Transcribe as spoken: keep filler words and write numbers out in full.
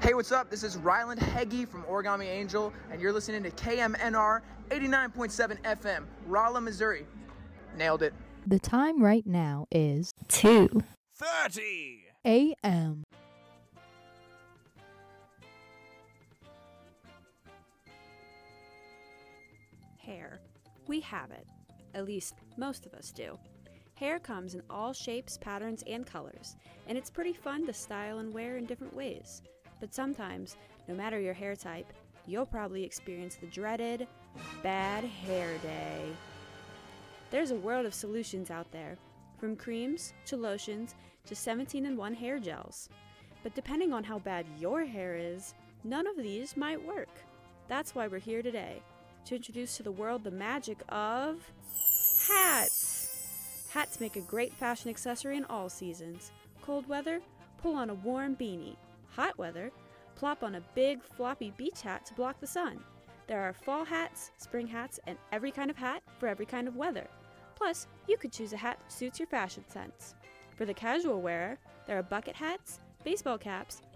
Hey, what's up? This is Ryland Heggie from Origami Angel, and you're listening to K M N R eighty-nine point seven F M, Rolla, Missouri. Nailed it. The time right now is two thirty a m Hair. We have it. At least, most of us do. Hair comes in all shapes, patterns, and colors, and it's pretty fun to style and wear in different ways. But sometimes, no matter your hair type, you'll probably experience the dreaded bad hair day. There's a world of solutions out there, from creams to lotions to seventeen in one hair gels. But depending on how bad your hair is, none of these might work. That's why we're here today, to introduce to the world the magic of hats. Hats make a great fashion accessory in all seasons. Cold weather, pull on a warm beanie. Hot weather, plop on a big floppy beach hat to block the sun. There are fall hats, spring hats, and every kind of hat for every kind of weather. Plus, you could choose a hat that suits your fashion sense. For the casual wearer, there are bucket hats, baseball caps,